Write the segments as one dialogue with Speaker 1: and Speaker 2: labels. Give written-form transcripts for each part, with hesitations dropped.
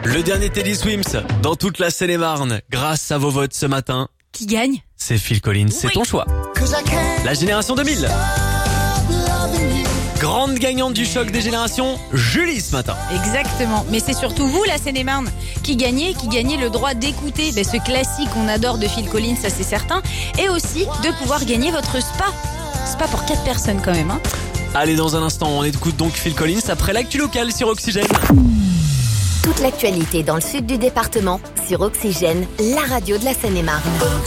Speaker 1: Le dernier Teddy Swims dans toute la Seine-et-Marne. Grâce à vos votes ce matin,
Speaker 2: Qui gagne?
Speaker 1: c'est Phil Collins, c'est ton choix. La génération 2000. Grande gagnante du choc des générations, Julie ce matin.
Speaker 2: Exactement. Mais c'est surtout vous, la Seine-et-Marne, qui gagnez le droit d'écouter ce classique qu'on adore de Phil Collins, ça c'est certain. Et aussi de pouvoir gagner votre spa. Spa pour 4 personnes quand même.
Speaker 1: Allez, dans un instant, on écoute donc Phil Collins après l'actu locale sur Oxygène.
Speaker 3: Toute l'actualité dans le sud du département sur Oxygène, la radio de la Seine-et-Marne.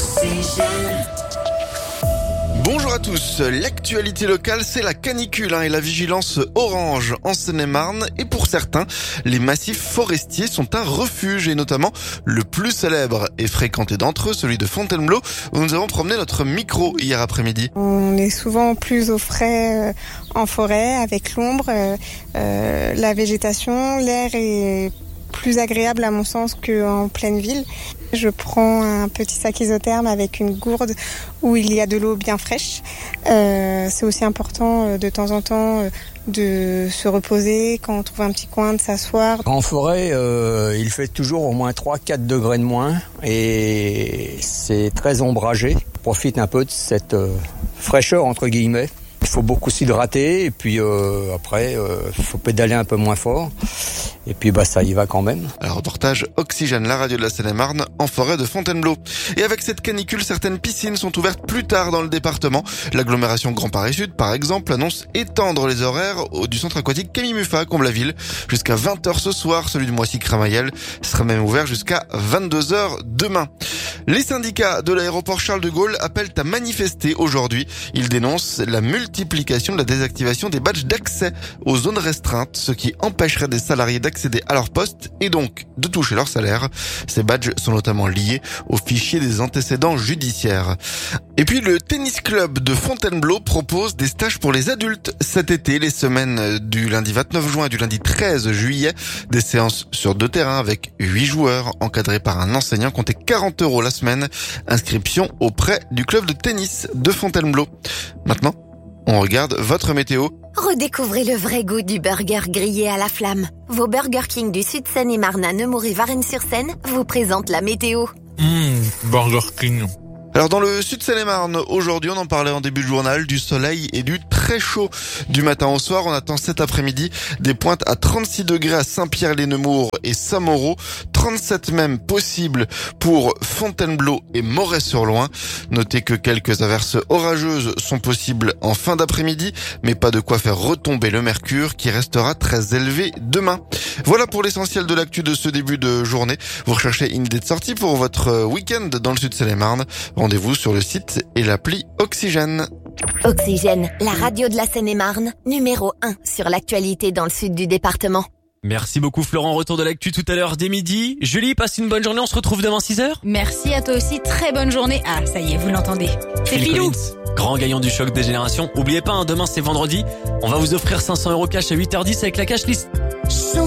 Speaker 4: Bonjour à tous, l'actualité locale c'est la canicule et la vigilance orange en Seine-et-Marne et pour certains, les massifs forestiers sont un refuge et notamment le plus célèbre et fréquenté d'entre eux, celui de Fontainebleau où nous avons promené notre micro hier après-midi.
Speaker 5: On est souvent plus au frais en forêt avec l'ombre, la végétation, l'air est plus agréable à mon sens qu'en pleine ville. Je prends un petit sac isotherme avec une gourde où il y a de l'eau bien fraîche. C'est aussi important de temps en temps de se reposer quand on trouve un petit coin, de s'asseoir.
Speaker 6: En forêt, il fait toujours au moins 3-4 degrés de moins et c'est très ombragé. On profite un peu de cette fraîcheur entre guillemets. Il faut beaucoup s'hydrater et puis après, faut pédaler un peu moins fort. Et puis ça y va quand même.
Speaker 4: Alors reportage Oxygène, la radio de la Seine-et-Marne, en forêt de Fontainebleau. Et avec cette canicule, certaines piscines sont ouvertes plus tard dans le département. L'agglomération Grand Paris Sud, par exemple, annonce étendre les horaires du centre aquatique Camille Muffat, Comble-la-Ville, jusqu'à 20h ce soir. Celui de Moissy-Cramayel sera même ouvert jusqu'à 22h demain. Les syndicats de l'aéroport Charles de Gaulle appellent à manifester aujourd'hui. Ils dénoncent la multiplication de la désactivation des badges d'accès aux zones restreintes, ce qui empêcherait des salariés d'accéder à leur poste et donc de toucher leur salaire. Ces badges sont notamment liés au fichier des antécédents judiciaires. Et puis le tennis club de Fontainebleau propose des stages pour les adultes cet été, les semaines du lundi 29 juin et du lundi 13 juillet. Des séances sur 2 terrains avec 8 joueurs encadrés par un enseignant. Comptez 40 € la semaine. Inscription auprès du club de tennis de Fontainebleau. Maintenant, on regarde votre météo.
Speaker 3: Redécouvrez le vrai goût du burger grillé à la flamme. Vos Burger King du Sud Seine-et-Marne à Nemours et Varennes-sur-Seine vous présentent la météo.
Speaker 7: Burger King.
Speaker 4: Alors dans le sud Seine-et-Marne, aujourd'hui on en parlait en début de journal, du soleil et du très chaud du matin au soir. On attend cet après-midi des pointes à 36 degrés à Saint-Pierre-les-Nemours et Saint-Mauro, 37 même possibles pour Fontainebleau et Moret-sur-Loing. Notez que quelques averses orageuses sont possibles en fin d'après-midi, mais pas de quoi faire retomber le mercure qui restera très élevé demain. Voilà pour l'essentiel de l'actu de ce début de journée. Vous recherchez une idée de sortie pour votre week-end dans le sud Seine-et-Marne. Rendez-vous sur le site et l'appli Oxygène.
Speaker 3: Oxygène, la radio de la Seine-et-Marne, numéro 1 sur l'actualité dans le sud du département.
Speaker 1: Merci beaucoup Florent, retour de l'actu tout à l'heure dès midi. Julie, passe une bonne journée, on se retrouve demain 6h.
Speaker 2: Merci à toi aussi, très bonne journée. Ah, ça y est, vous l'entendez. C'est
Speaker 1: Phil
Speaker 2: Philou.
Speaker 1: Collins, grand gagnant du choc des générations. Oubliez pas, demain c'est vendredi. On va vous offrir 500 € cash à 8h10 avec la cash list.